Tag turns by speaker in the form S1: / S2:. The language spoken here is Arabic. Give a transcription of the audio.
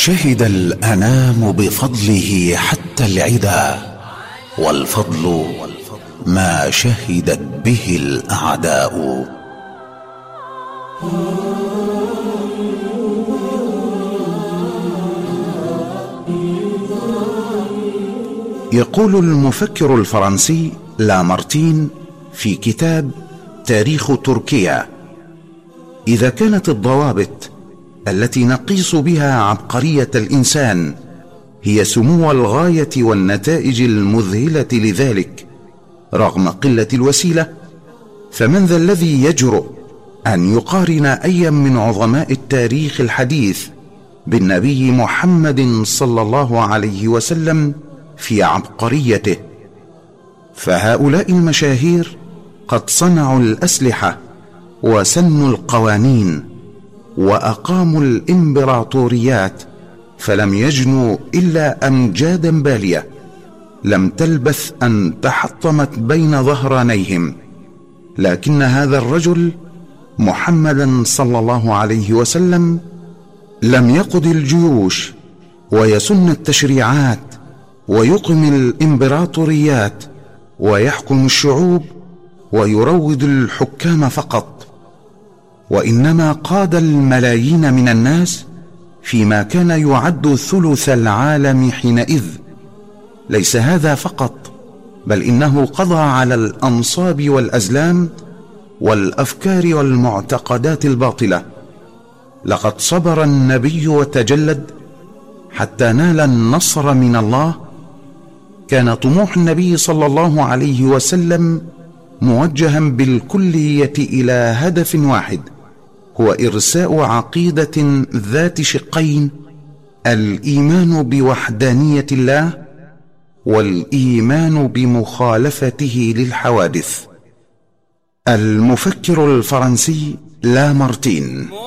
S1: شهد الأنام بفضله حتى العدا، والفضل ما شهدت به الأعداء. يقول المفكر الفرنسي لامارتين في كتاب تاريخ تركيا: إذا كانت الضوابط التي نقيس بها عبقرية الإنسان هي سمو الغاية والنتائج المذهلة لذلك رغم قلة الوسيلة، فمن ذا الذي يجرؤ أن يقارن أيا من عظماء التاريخ الحديث بالنبي محمد صلى الله عليه وسلم في عبقريته؟ فهؤلاء المشاهير قد صنعوا الأسلحة وسنوا القوانين وأقاموا الإمبراطوريات، فلم يجنوا إلا أمجادا بالية لم تلبث أن تحطمت بين ظهرانيهم. لكن هذا الرجل محمدا صلى الله عليه وسلم لم يقض الجيوش ويسن التشريعات ويقم الإمبراطوريات ويحكم الشعوب ويروض الحكام فقط، وإنما قاد الملايين من الناس فيما كان يعد ثلث العالم حينئذ. ليس هذا فقط، بل إنه قضى على الأنصاب والأزلام والأفكار والمعتقدات الباطلة. لقد صبر النبي وتجلد حتى نال النصر من الله. كان طموح النبي صلى الله عليه وسلم موجها بالكلية إلى هدف واحد، هو إرساء عقيدة ذات شقين: الإيمان بوحدانية الله والإيمان بمخالفته للحوادث. المفكر الفرنسي لامارتين.